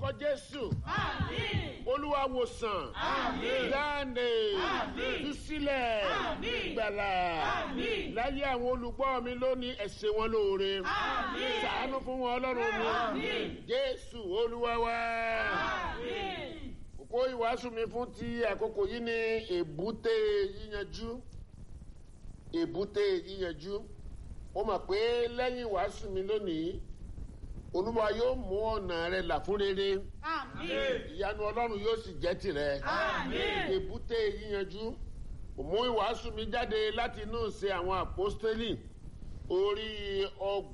lórúkọ Jésù. Àmín. Olúwa wòsàn. Àmín. Dáǹdè. Àmín. Túsílẹ̀. Àmín. Gbàlà. Àmín. Láyé àwọn olùgbọ́ mi lónìí, ẹ ṣe wọn lóore. Àmín. Ṣàánú fún wọn Ọlọ́run mi. Àmín. Jésù Olúwa wa. Àmín. Kókó ìwàásù mi fún ti àkókò yìí ni èbúté yíyanjú. Èbúté yíyanjú. Ó mọ̀ pé lẹ́yìn ìwàásù mi lónìí, Olúwa yóò mú ọ̀nà rẹ là fún rere. Àmín. Ìyanu Ọlọ́run yóò sì jẹ́ tìrẹ. Àmín. Èbúté yíyanjú. Ó mú ìwàásù mi jáde láti inú ìṣe àwọn àpọ́stélì orí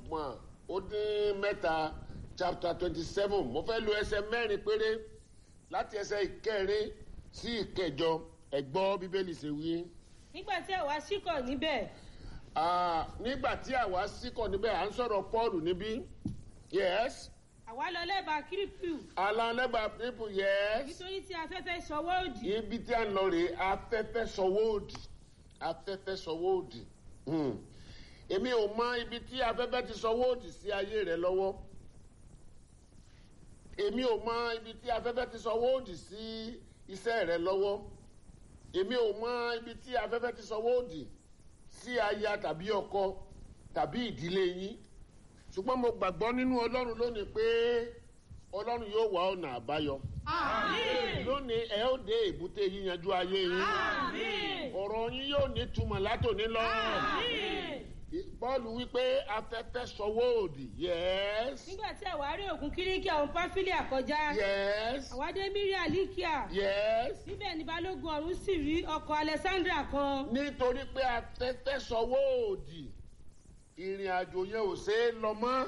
30 chapter 27. Mo fẹ́ lo ẹsẹ̀ 4 péré láti ẹsẹ̀ 1 sí 8. Ẹ gbọ́ Bíbélì ṣe wí. Nígbà tí àwa ṣíkọ̀ níbẹ̀. Nígbà tí àwa ṣíkọ̀ níbẹ̀, à ń sọ̀rọ̀ Pọ́ọ̀lù níbí. Yes. Àwa lọ lẹ́bàá Kírípù. Alan lẹ́bàá people, yes. Nítorí tí afẹ́fẹ́ sọwọ́ òdì. Ibi tí a ń lọ rèé, afẹ́fẹ́ sọwọ́ òdì. Afẹ́fẹ́ sọwọ́ òdì. Èmi ò mọ ibi tí afẹ́fẹ́ ti sọwọ́ òdì sí ayé rẹ lọ́wọ́. Èmi ò mọ ibi tí afẹ́fẹ́ ti sọwọ́ òdì sí iṣẹ́ rẹ lọ́wọ́. Èmi ò mọ ibi tí afẹ́fẹ́ ti sọwọ́ òdì sí aya tàbí ọkọ tàbí ìdílé yín. Ṣùgbọ́n mo gbàgbọ́ nínú Ọlọ́run lónìí pé Ọlọ́run yóò wá ọ̀nà àbáyọ. Àmín. Lónìí ẹ ó dé èbúté yíyanjú ayé yín. Àmín. Ọ̀rọ̀ yín yóò ní túmọ̀ látòní lọ. Àmín. Pọ́ọ̀lù wípé afẹ́fẹ́ sọwọ́ òdì. Yes. Nígbà tí àwa rí òkun Kíríkì àwọn Páfílíà kọjá. Yes. Àwa dé Míríà Líkíà. Yes. Níbẹ̀ ni balógun ọ̀rún sì rí ọkọ̀ Alẹ́sándrà kan. Nítorí pé afẹ́fẹ́ sọwọ́ òdì, ìrìn àjò yẹn ò ṣeé lọ mọ́.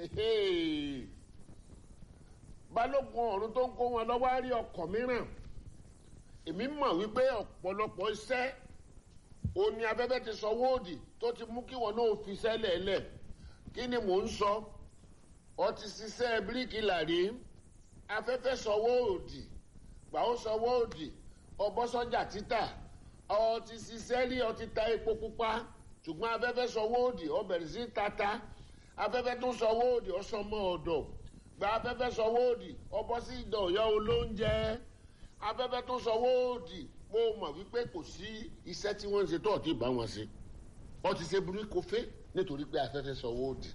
Balógun ọ̀run tó ń kó wọn lọ́wọ́ á rí ọkọ̀ mìíràn. Èmi mọ̀ wípé ọ̀pọ̀lọpọ̀ iṣẹ́ òní afẹ́fẹ́ ti sọwọ́ òdì tó ti mú kí wọn náà fi sẹ́lẹ̀ lẹ̀. Kí ni mò ń sọ? Ó ti ṣiṣẹ́ bíríkìlà rí. Afẹ́fẹ́ sọwọ́ òdì. Gbà ó sọwọ́ òdì. Ọbọ̀ sọ́jà títà. Ó ti ṣiṣẹ́ rí, ó ti ta epo pupa. Ṣùgbọ́n afẹ́fẹ́ sọwọ́ òdì, ó bẹ̀rẹ̀ sí tata. Afẹ́fẹ́ tún sọwọ́ òdì, ó sọmọ ọ̀dọ̀. Gba afẹ́fẹ́ sọwọ́ òdì, ó bọ́ sí ìdọ̀ ìyá olóúnjẹ. Afẹ́fẹ́ tún sọwọ́ òdì, mo mọ̀ wípé kò sí iṣẹ́ tí wọ́n ń ṣe tó ọ̀tí bá wọn ṣe. Ó ti ṣe burúkú kò fẹ́ nítorí pé afẹ́fẹ́ sọwọ́ òdì.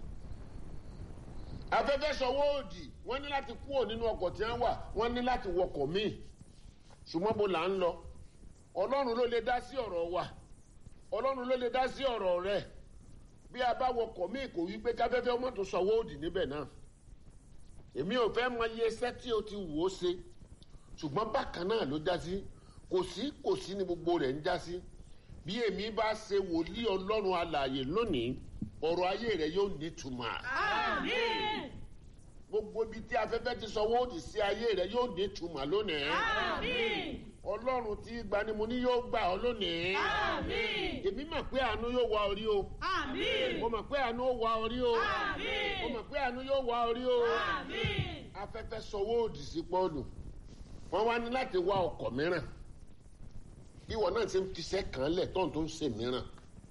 Afẹ́fẹ́ sọwọ́ òdì, wọ́n ní láti kúrò nínú ọkọ̀ tí wọ́n wà, wọ́n ní láti wọkọ̀ míì. Ṣùgbọ́n bó là ń lọ? Ọlọ́run ló lè dá sí ọ̀rọ̀ wa. Ọlọ́run ló lè dá sí ọ̀rọ̀ rẹ̀. Bí a bá wọkọ̀ míì kò wí pé káfẹ́fẹ́ ọmọ tó sọwọ́ òdì níbẹ̀ náà. Èmi ò fẹ́ mọ iye iṣẹ́ tí o ti wò ó ṣe. Ṣùgbọ́n bákan náà ló já sí. Kò sí ní gbogbo rẹ̀ ń já sí. Bí èmi bá ṣe wòlíì Ọlọ́run alààyè lónìí, ọ̀rọ̀ ayé rẹ̀ yóò nítumọ̀. Àmín. Gbogbo ibi tí afẹ́fẹ́ ti sọwọ́ òdì sí ayé rẹ̀ yóò nítumọ̀ lónìí. Àmín. Ọlọ́run tí gbanimú ni yóò gbà ọ́ lónìí. Àmín. Èmi mọ̀ pé àánú yóò wá orí o. Àmín. Mo mọ̀ pé àánú yóò wá orí o. Àmín. Mo mọ̀ pé àánú yóò wá orí o. Àmín. Afẹ́fẹ́ sọwọ́ òdì sí Pọ́ọ̀lù. Wọ́n wá ní láti wá ọkọ̀ mìíràn. Bí ìwọ náà ṣe ń fiṣẹ́ kan lẹ̀ tó ń ṣe mìíràn.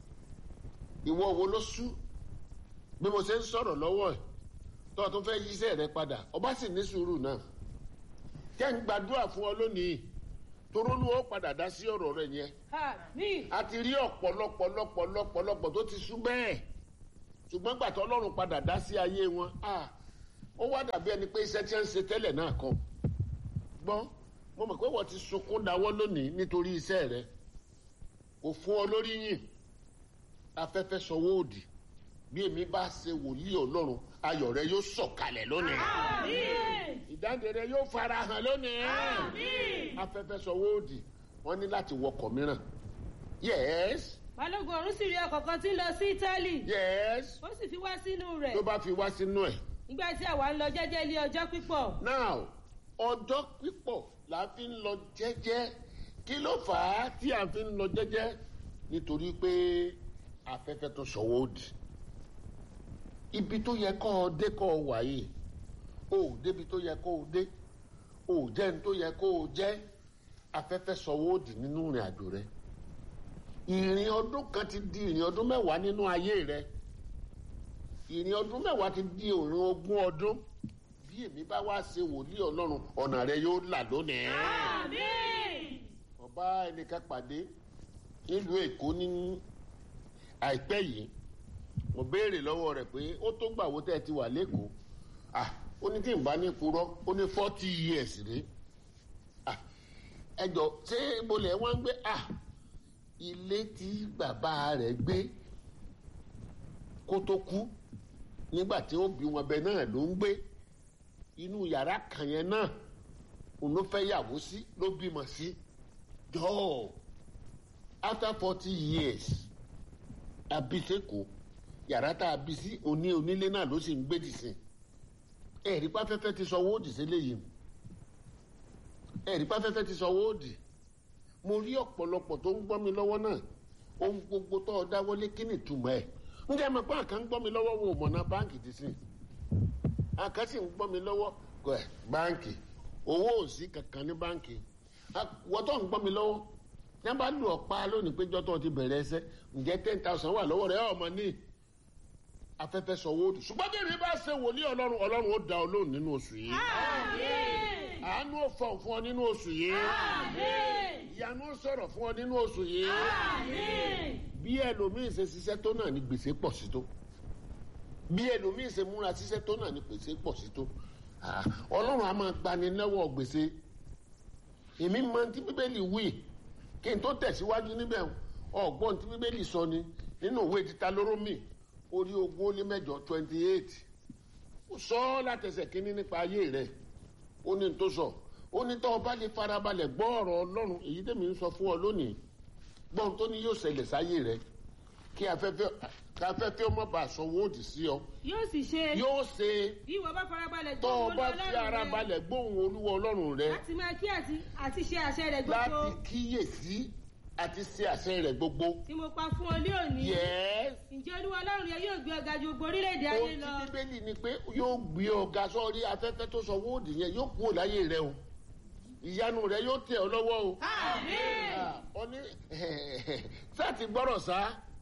Ìwọ wo ló sú? Bí mo ṣe ń sọ̀rọ̀ lọ́wọ́ ẹ̀ tó tún fẹ́ yíṣẹ́ rẹ padà, ọba sì ní sùúrù náà. Kẹ́ ń gbàdúrà fún ọ lónìí. Torólú ó padà dá sí ọ̀rọ̀ rẹ̀ yẹn. Àmín. A ti rí ọ̀pọ̀lọpọ̀ tó ti sú bẹ́ẹ̀. Ṣùgbọ́n gbàtọ́ Ọlọ́run padà dá sí ayé wọn. Ó wá dàbí ẹni pé iṣẹ́ tí wọ́n ń ṣe tẹ́lẹ̀ náà kọ́. Gbọ́n, mo mọ̀ pé wọ́n ti sunkún dáwọ́ lónìí nítorí iṣẹ́ rẹ̀. Kò fún ọ lórí yìn. Afẹ́fẹ́ sọwọ́ òdì. Bí èmi bá ṣe wòlíì Ọlọ́run, ayọ̀ rẹ yóò sọ̀kalẹ̀ lónìí. Àmín. Ìdáǹdè rẹ yóò farahàn lónìí. Àmín. Afẹ́fẹ́ sọwọ́ òdì. Wọ́n ní láti wọkọ̀ mìíràn. Yes. Balógun ọ̀rún sì rí ọkọ̀ kan tí ń lọ sí Ítálì. Yes. Ó sì fi wá sínú rẹ̀. Tó bá fi wá sínú ẹ̀. Nígbà tí àwa ń lọ jẹ́jẹ́ ilé ọjọ́ pípọ̀. Now, ọjọ́ pípọ̀ la fi ń lọ jẹ́jẹ́. Kí ló fà á tí a fi ń lọ jẹ́jẹ́? Nítorí pé afẹ́fẹ́ tó sọwọ́ òdì. Ibi tó yẹ kó o dé kó o wà yìí. O ò débi tó yẹ kó o dé. O ò jẹ́ ní tó yẹ kó o jẹ́. Afẹ́fẹ́ sọwọ́ òdì nínú ìrìn àjò rẹ. Ìrìn ọdún kan ti di ìrìn ọdún 10 nínú ayé rẹ. Ìrìn ọdún 10 ti di ìrìn 20 ọdún. bí èmi bá wá ṣe wòlíì ọlọ́run ọ̀nà rẹ yóò là lónìí. Àmín. ọba ẹnìkan pàdé nílùú èkó ní àìpẹ́ yìí mo béèrè lọ́wọ́ rẹ̀ pé ó tó gbàwó tẹ́ ẹ ti wà lẹ́kọ̀ọ́ ó ní tí n bá ní purọ́ ó ní 40 years rí ẹjọ́ ṣé bolẹ̀ wọ́n ń gbé ilé tí bàbá rẹ̀ gbé kó tó kú nígbà tí ó bí wọn bẹ náà ló ń gbé inú yàrá kan yẹn náà òun ló fẹ́ yàwó sí ló bímọ sí jọ́ọ̀ after 40 years abiseko yàrá tá a bí sí onílé náà ló sì ń gbé dìsìn ẹ̀rí pàfẹ́fẹ́ ti sọ wóòdì sílé yìí ẹ̀rí pàfẹ́fẹ́ ti sọ wóòdì mo rí ọ̀pọ̀lọpọ̀ tó ń gbọ́ mi lọ́wọ́ náà ohun gbogbo tó ọ dáwọ́lé kí ni ìtumọ̀ ẹ̀ ń jẹ́ mọ̀ pé àkàn ń gbọ́ mi lọ́wọ́ wo mọ̀nà báǹkì dìsìn àkàn sì ń gbọ́ mi lọ́wọ́ báǹkì owó ò sí kankan ní báǹkì wọ́n tó ń gbọ́ mi lọ́wọ́ ní a bá lù ọ̀pá lónìí péjọ tó ti bẹ̀rẹ̀ ẹsẹ̀ ǹjẹ́ 10,000 wà lọ́wọ́ rẹ̀ ọmọ ní afẹ́fẹ́ sọ̀wọ́ òdì ṣùgbọ́n bí èmi bá ṣe wòlíì ọlọ́run ó dá ọ lóhùn nínú oṣù yìí Àmín. àánú ó fọ̀ fún ọ nínú oṣù yìí Àmín. ìyanu ó sọ̀rọ̀ fún ọ nínú oṣù yìí Àmín. bí ẹlòmíì ṣe ṣiṣẹ́ tó náà ní gbèsè pọ̀ sí tó bí ẹlòmíì ṣe múra ṣiṣẹ́ tó náà ní gbèsè pọ̀ sí tó ọlọ́run á máa gbani lọ́wọ́ gbèsè èmi máa ń tí bíbélì wí kí n tó tẹ̀síwájú níbẹ̀ ọ̀gbọ́n tí bíbélì sọ ni nínú ìwé títa lórómì orí 28 ó sọ ọ́ látẹsẹ̀ kínní nípa ayé rẹ̀ ó ní tó sọ ó ní tó o bá lè farabalẹ̀ gbọ́ ọ̀rọ̀ ọlọ́run èyí tẹ̀mí ń sọ fún ọ lónìí gbọ́n tó ní yóò ṣẹlẹ̀ sáyé rẹ̀ kí afẹ́fẹ́ ọmọ bá sọ wóòdì sí ọ yóò sì ṣe yóò ṣe bí ìwọ bá farabalẹ̀ tó o gbóhùn bá Olúwa fi ara Ọlọ́run rẹ balẹ̀ gbóhùn olúwa ọlọ́run rẹ láti máa kí àti ṣe àṣẹ rẹ̀ láti gbogbo kíyèsí àti ṣe àṣẹ rẹ̀ gbogbo. tí mo pa fún ọ ní òní. Yes. ǹjẹ́ Olúwa Ọlọ́run rẹ yóò gbé ọ ga ju gbogbo orílẹ̀-èdè ayé ohun lọ. tí bíbélì ni pé yóò gbé ọ̀gá sọ́ọ́rí afẹ́fẹ́ tó sọ wóòdì yẹn yóò kúrò láyé rẹ o ìyanu rẹ yóò tẹ̀ ọ́ lọ́wọ́ o. Àmín. ọ ní sáà ti gbọ́rọ̀ sá